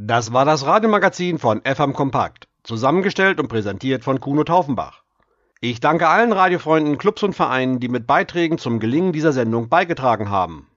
Das war das Radiomagazin von FM Kompakt, zusammengestellt und präsentiert von Kuno Taufenbach. Ich danke allen Radiofreunden, Clubs und Vereinen, die mit Beiträgen zum Gelingen dieser Sendung beigetragen haben.